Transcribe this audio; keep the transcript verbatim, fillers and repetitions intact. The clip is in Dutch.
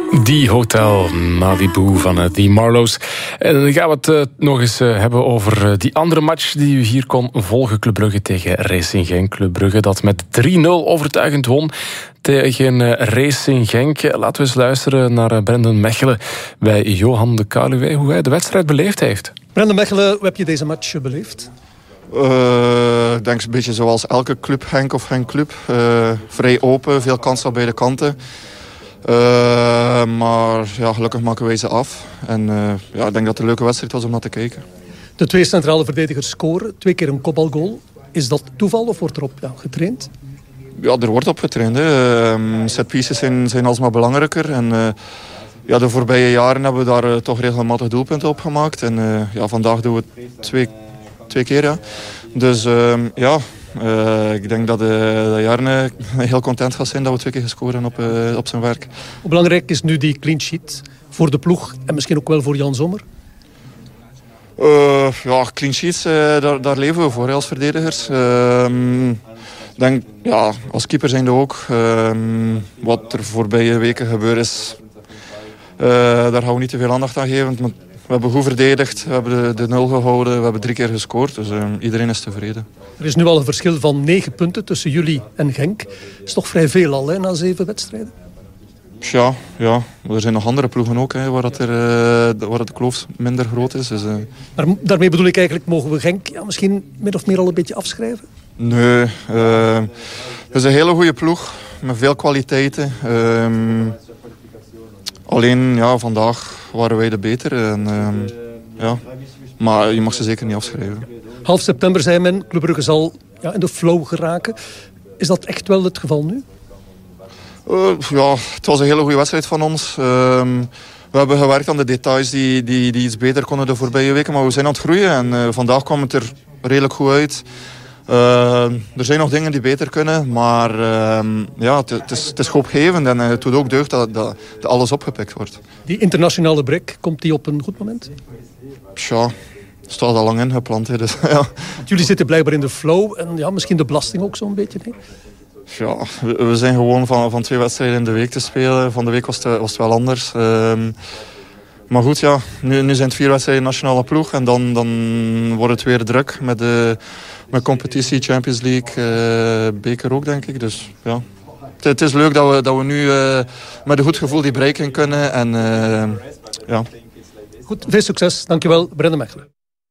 Die Hotel Malibu van uh, The Marlows. En dan gaan we het uh, nog eens uh, hebben over uh, die andere match die u hier kon volgen. Club Brugge tegen Racing Genk. Club Brugge dat met drie nul overtuigend won tegen uh, Racing Genk. Laten we eens luisteren naar uh, Brendan Mechelen bij Johan de Kaluwe, hoe hij de wedstrijd beleefd heeft. Brendan Mechelen, hoe heb je deze match beleefd? Uh, ik denk een beetje zoals elke club, Genk of Genk club. Uh, vrij open, veel kansen aan beide kanten. Uh, maar ja, gelukkig maken wij ze af. En uh, ja, ik denk dat het een leuke wedstrijd was om naar te kijken. De twee centrale verdedigers scoren, twee keer een kopbalgoal. Is dat toeval of wordt erop ja, getraind? Ja, er wordt op getraind. Hè. Uh, setpieces zijn, zijn alsmaar belangrijker. En uh, ja, de voorbije jaren hebben we daar uh, toch regelmatig doelpunten op gemaakt. En uh, ja, vandaag doen we het twee, twee keer. Ja. Dus uh, ja... Uh, ik denk dat, uh, dat Jarne heel content gaat zijn dat we twee keer gescoord hebben op, uh, op zijn werk. Hoe belangrijk is nu die clean sheet voor de ploeg en misschien ook wel voor Jan Sommer? Uh, ja, clean sheets, uh, daar, daar leven we voor als verdedigers. Uh, ik denk, ja, als keeper zijn we ook. Uh, wat er voorbije weken gebeurd is, uh, daar gaan we niet te veel aandacht aan geven. Want we hebben goed verdedigd, we hebben de, de nul gehouden, we hebben drie keer gescoord. Dus uh, iedereen is tevreden. Er is nu al een verschil van negen punten tussen jullie en Genk. Dat is toch vrij veel al, hè, na zeven wedstrijden? Ja, ja, er zijn nog andere ploegen ook, hè, waar, dat er, uh, waar de kloof minder groot is. Dus, uh... Maar daarmee bedoel ik eigenlijk, mogen we Genk ja, misschien min of meer al een beetje afschrijven? Nee, uh, het is een hele goede ploeg, met veel kwaliteiten. Uh, alleen, ja, vandaag waren wij de beter. En, uh, ja. Maar je mag ze zeker niet afschrijven. Half september zei men, Club Brugge zal ja, in de flow geraken. Is dat echt wel het geval nu? Uh, ja, het was een hele goede wedstrijd van ons. Uh, we hebben gewerkt aan de details die, die, die iets beter konden de voorbije weken. Maar we zijn aan het groeien en uh, vandaag kwam het er redelijk goed uit. Uh, er zijn nog dingen die beter kunnen. Maar uh, ja, het, het, is, het is hoopgevend en uh, het doet ook deugd dat, dat, dat alles opgepikt wordt. Die internationale break, komt die op een goed moment? Tja. Staat al lang ingeplant. Dus, ja. Jullie zitten blijkbaar in de flow en ja, misschien de belasting ook zo'n beetje. Nee? Ja, we, we zijn gewoon van, van twee wedstrijden in de week te spelen. Van de week was het, was het wel anders. Um, maar goed, ja, nu, nu zijn het vier wedstrijden nationale ploeg. En dan, dan wordt het weer druk met de met competitie, Champions League, uh, beker ook denk ik. Dus ja, het, het is leuk dat we, dat we nu uh, met een goed gevoel die break in kunnen. En, uh, ja. Goed, veel succes. Dankjewel, Brendan Mechelen.